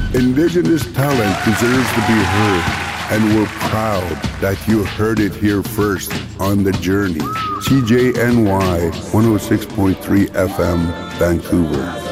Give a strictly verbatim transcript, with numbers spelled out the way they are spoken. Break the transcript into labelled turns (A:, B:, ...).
A: Indigenous talent deserves to be heard, and we're proud that you heard it here first on The Journey. C J N Y one oh six point three F M, Vancouver.